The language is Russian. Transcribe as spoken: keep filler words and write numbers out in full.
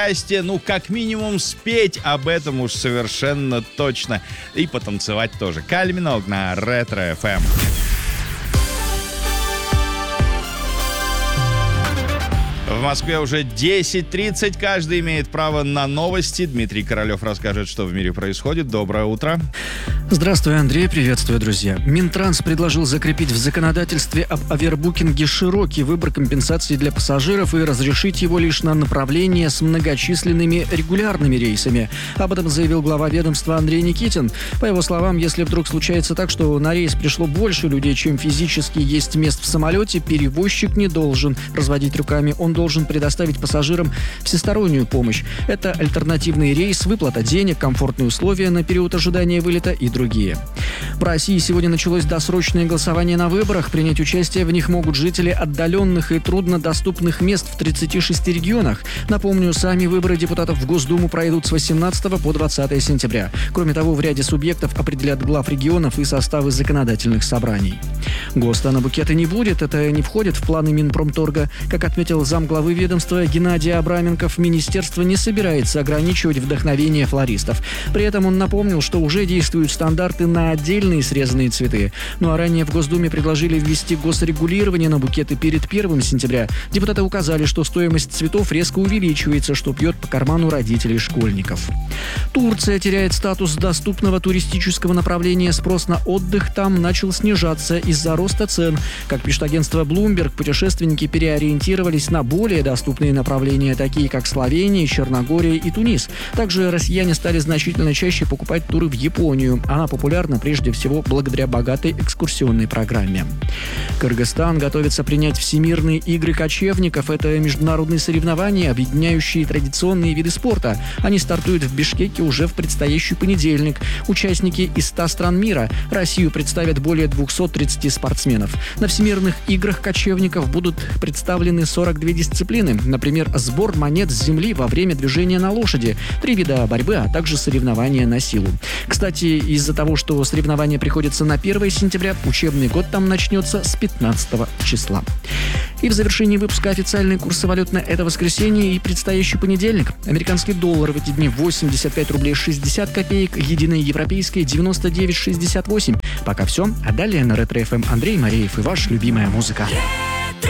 счастье, ну, как минимум, спеть об этом уж совершенно точно. И потанцевать тоже. Кайли Миноуг на Ретро эф эм. В Москве уже десять тридцать. Каждый имеет право на новости. Дмитрий Королев расскажет, что в мире происходит. Доброе утро. Здравствуй, Андрей. Приветствую, друзья. Минтранс предложил закрепить в законодательстве об авиабукинге широкий выбор компенсаций для пассажиров и разрешить его лишь на направления с многочисленными регулярными рейсами. Об этом заявил глава ведомства Андрей Никитин. По его словам, если вдруг случается так, что на рейс пришло больше людей, чем физически есть мест в самолете, перевозчик не должен разводить руками. Он должен предоставить пассажирам всестороннюю помощь. Это альтернативный рейс, выплата денег, комфортные условия на период ожидания вылета и другие. В России сегодня началось досрочное голосование на выборах. Принять участие в них могут жители отдаленных и труднодоступных мест в тридцати шести регионах. Напомню, сами выборы депутатов в Госдуму пройдут с восемнадцатого по двадцатое сентября. Кроме того, в ряде субъектов определят глав регионов и составы законодательных собраний. ГОСТа на букеты не будет. Это не входит в планы Минпромторга. Как отметил замглавы ведомства Геннадий Абраменков, министерство не собирается ограничивать вдохновение флористов. При этом он напомнил, что уже действуют стандарты на отдельные срезанные цветы. Ну а ранее в Госдуме предложили ввести госрегулирование на букеты перед первым сентября. Депутаты указали, что стоимость цветов резко увеличивается, что бьет по карману родителей школьников. Турция теряет статус доступного туристического направления. Спрос на отдых там начал снижаться из-за роста цен. Как пишет агентство Bloomberg, путешественники переориентировались на более доступные направления, такие как Словения, Черногория и Тунис. Также россияне стали значительно чаще покупать туры в Японию. Она популярна прежде всего благодаря богатой экскурсионной программе. Кыргызстан готовится принять Всемирные игры кочевников. Это международные соревнования, объединяющие традиционные виды спорта. Они стартуют в Бишкеке уже в предстоящий понедельник. Участники из ста стран мира. Россию представят более двухсот тридцати спортсменов. На Всемирных играх кочевников будут представлены сорок две дисциплины. Например, сбор монет с земли во время движения на лошади, три вида борьбы, а также соревнования на силу. Кстати, из-за того, что соревнования приходятся на первое сентября, учебный год там начнется с пятнадцатого числа. И в завершении выпуска официальные курсы валют на это воскресенье и предстоящий понедельник. Американский доллар в эти дни восемьдесят пять рублей шестьдесят копеек, единая европейская девяносто девять шестьдесят восемь. Пока все, а далее на Ретро эф эм Андрей Мареев и ваша любимая музыка.